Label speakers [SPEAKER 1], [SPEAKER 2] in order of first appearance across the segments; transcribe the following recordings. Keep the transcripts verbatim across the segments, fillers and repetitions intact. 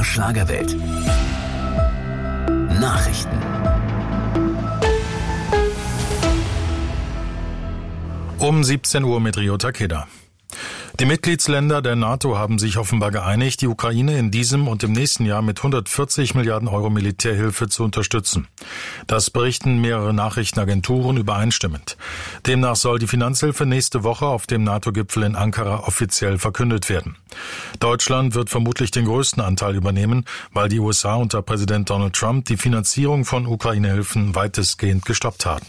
[SPEAKER 1] der Schlagerwelt. Nachrichten.
[SPEAKER 2] Um siebzehn Uhr mit Rio Takeda. Die Mitgliedsländer der NATO haben sich offenbar geeinigt, die Ukraine in diesem und im nächsten Jahr mit hundertvierzig Milliarden Euro Militärhilfe zu unterstützen. Das berichten mehrere Nachrichtenagenturen übereinstimmend. Demnach soll die Finanzhilfe nächste Woche auf dem NATO-Gipfel in Ankara offiziell verkündet werden. Deutschland wird vermutlich den größten Anteil übernehmen, weil die U S A unter Präsident Donald Trump die Finanzierung von Ukraine-Hilfen weitestgehend gestoppt haben.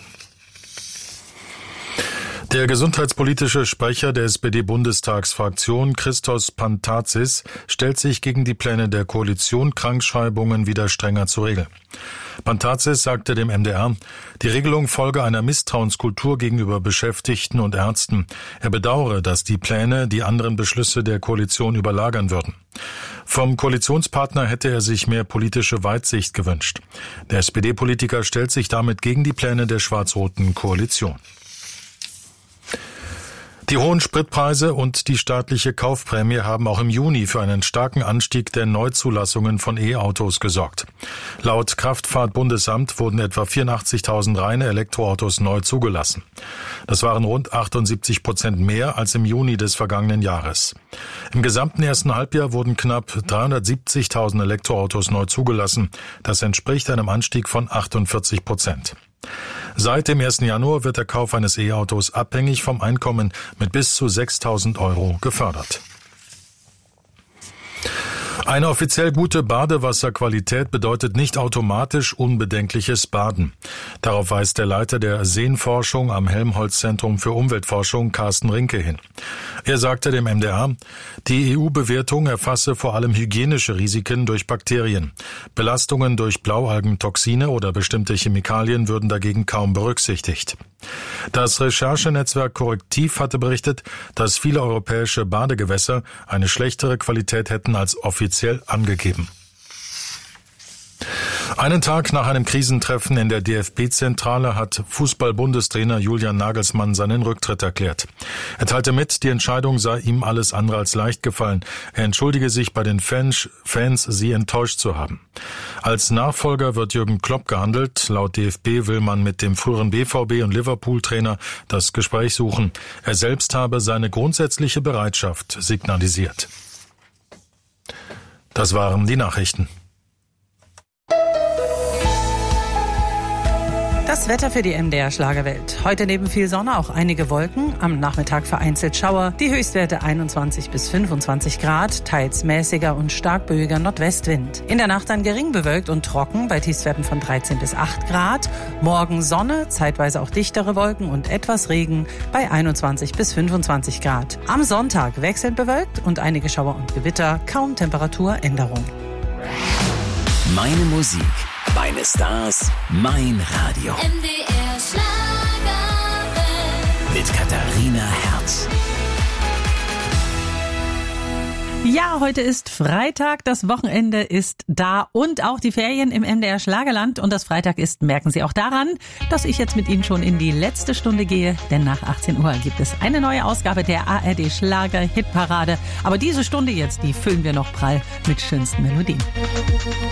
[SPEAKER 2] Der gesundheitspolitische Sprecher der S P D-Bundestagsfraktion, Christos Pantazis, stellt sich gegen die Pläne der Koalition, Krankschreibungen wieder strenger zu regeln. Pantazis sagte dem M D R, die Regelung folge einer Misstrauenskultur gegenüber Beschäftigten und Ärzten. Er bedauere, dass die Pläne die anderen Beschlüsse der Koalition überlagern würden. Vom Koalitionspartner hätte er sich mehr politische Weitsicht gewünscht. Der S P D-Politiker stellt sich damit gegen die Pläne der schwarz-roten Koalition. Die hohen Spritpreise und die staatliche Kaufprämie haben auch im Juni für einen starken Anstieg der Neuzulassungen von E-Autos gesorgt. Laut Kraftfahrtbundesamt wurden etwa vierundachtzigtausend reine Elektroautos neu zugelassen. Das waren rund achtundsiebzig Prozent mehr als im Juni des vergangenen Jahres. Im gesamten ersten Halbjahr wurden knapp dreihundertsiebzigtausend Elektroautos neu zugelassen. Das entspricht einem Anstieg von achtundvierzig Prozent. Seit dem ersten Januar wird der Kauf eines E-Autos abhängig vom Einkommen mit bis zu sechstausend Euro gefördert. Eine offiziell gute Badewasserqualität bedeutet nicht automatisch unbedenkliches Baden. Darauf weist der Leiter der Seenforschung am Helmholtz-Zentrum für Umweltforschung, Carsten Rinke, hin. Er sagte dem M D R, die E U-Bewertung erfasse vor allem hygienische Risiken durch Bakterien. Belastungen durch Blaualgentoxine oder bestimmte Chemikalien würden dagegen kaum berücksichtigt. Das Recherchenetzwerk Korrektiv hatte berichtet, dass viele europäische Badegewässer eine schlechtere Qualität hätten als offiziell angegeben. Einen Tag nach einem Krisentreffen in der D F B-Zentrale hat Fußball-Bundestrainer Julian Nagelsmann seinen Rücktritt erklärt. Er teilte mit, die Entscheidung sei ihm alles andere als leicht gefallen. Er entschuldige sich bei den Fans, Fans, sie enttäuscht zu haben. Als Nachfolger wird Jürgen Klopp gehandelt. Laut D F B will man mit dem früheren B V B- und Liverpool-Trainer das Gespräch suchen. Er selbst habe seine grundsätzliche Bereitschaft signalisiert. Das waren die Nachrichten.
[SPEAKER 3] Das Wetter für die M D R Schlagerwelt. Heute neben viel Sonne auch einige Wolken, am Nachmittag vereinzelt Schauer, die Höchstwerte einundzwanzig bis fünfundzwanzig Grad, teils mäßiger und stark böiger Nordwestwind. In der Nacht dann gering bewölkt und trocken bei Tiefstwerten von dreizehn bis acht Grad. Morgen Sonne, zeitweise auch dichtere Wolken und etwas Regen bei einundzwanzig bis fünfundzwanzig Grad. Am Sonntag wechselnd bewölkt und einige Schauer und Gewitter, kaum Temperaturänderung.
[SPEAKER 1] Meine Musik, meine Stars, mein Radio.
[SPEAKER 4] M D R Schlagerwelt.
[SPEAKER 1] Mit Katharina Herz.
[SPEAKER 3] Ja, heute ist Freitag, das Wochenende ist da und auch die Ferien im M D R Schlagerland. Und das Freitag ist, merken Sie auch daran, dass ich jetzt mit Ihnen schon in die letzte Stunde gehe. Denn nach achtzehn Uhr gibt es eine neue Ausgabe der A R D Schlager Hitparade. Aber diese Stunde jetzt, die füllen wir noch prall mit schönsten Melodien.